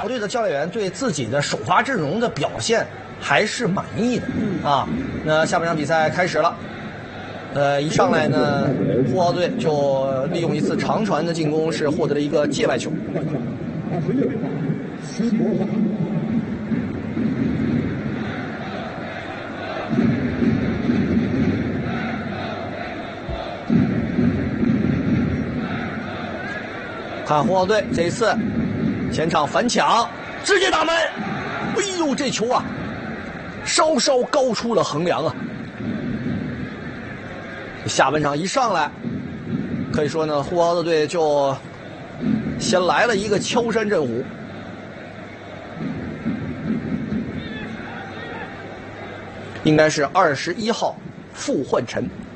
队的教练员对自己的首发阵容的表现还是满意的啊。那下半场比赛开始了，一上来呢，呼和浩队就利用一次长传的进攻，是获得了一个界外球。看呼和浩队这一次前场反抢，直接打门。哎呦，这球啊，稍稍高出了横梁啊！下半场一上来，可以说呢，呼和浩特队就先来了一个敲山震虎。应该是21号傅焕辰。